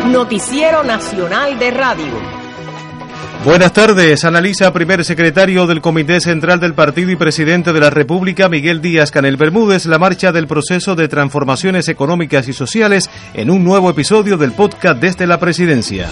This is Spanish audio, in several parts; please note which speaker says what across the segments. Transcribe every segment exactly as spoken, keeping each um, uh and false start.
Speaker 1: Noticiero Nacional de Radio.
Speaker 2: Buenas tardes. Analiza primer secretario del Comité Central del Partido y presidente de la República, Miguel Díaz-Canel Bermúdez, la marcha del proceso de transformaciones económicas y sociales en un nuevo episodio del podcast Desde la Presidencia.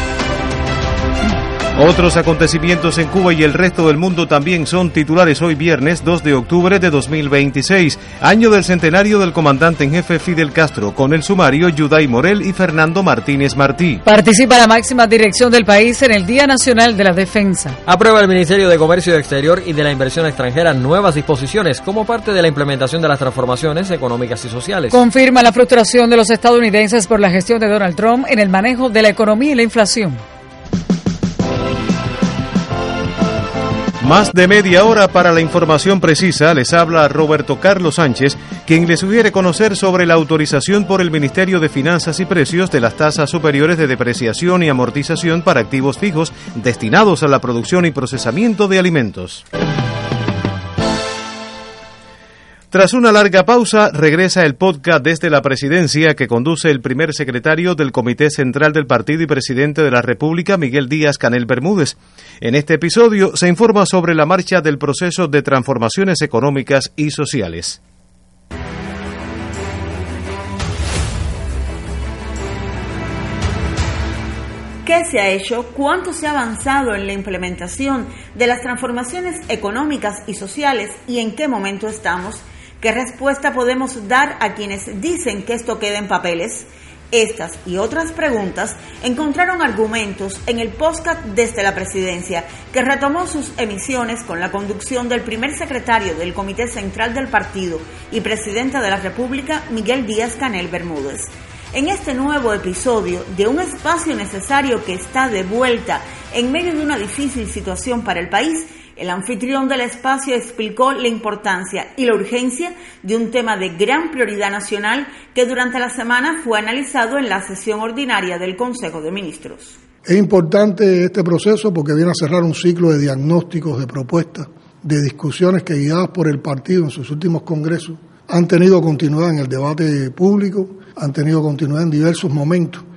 Speaker 2: Otros acontecimientos en Cuba y el resto del mundo también son titulares hoy viernes dos de octubre de dos mil veintiséis, año del centenario del comandante en jefe Fidel Castro, con el sumario Yuday Morel y Fernando Martínez Martí.
Speaker 3: Participa la máxima dirección del país en el Día Nacional de la Defensa.
Speaker 4: Aprueba el Ministerio de Comercio Exterior y de la Inversión Extranjera nuevas disposiciones como parte de la implementación de las transformaciones económicas y sociales.
Speaker 3: Confirma la frustración de los estadounidenses por la gestión de Donald Trump en el manejo de la economía y la inflación.
Speaker 2: Más de media hora para la información precisa. Les habla Roberto Carlos Sánchez, quien le sugiere conocer sobre la autorización por el Ministerio de Finanzas y Precios de las tasas superiores de depreciación y amortización para activos fijos destinados a la producción y procesamiento de alimentos. Tras una larga pausa, regresa el podcast Desde la Presidencia que conduce el primer secretario del Comité Central del Partido y presidente de la República, Miguel Díaz-Canel Bermúdez. En este episodio se informa sobre la marcha del proceso de transformaciones económicas y sociales.
Speaker 5: ¿Qué se ha hecho? ¿Cuánto se ha avanzado en la implementación de las transformaciones económicas y sociales? ¿Y en qué momento estamos? ¿Qué respuesta podemos dar a quienes dicen que esto queda en papeles? Estas y otras preguntas encontraron argumentos en el podcast Desde la Presidencia, que retomó sus emisiones con la conducción del primer secretario del Comité Central del Partido y presidente de la República, Miguel Díaz-Canel Bermúdez. En este nuevo episodio de un espacio necesario que está de vuelta en medio de una difícil situación para el país, el anfitrión del espacio explicó la importancia y la urgencia de un tema de gran prioridad nacional que durante la semana fue analizado en la sesión ordinaria del Consejo de Ministros.
Speaker 6: Es importante este proceso porque viene a cerrar un ciclo de diagnósticos, de propuestas, de discusiones que, guiadas por el partido en sus últimos congresos, han tenido continuidad en el debate público, han tenido continuidad en diversos momentos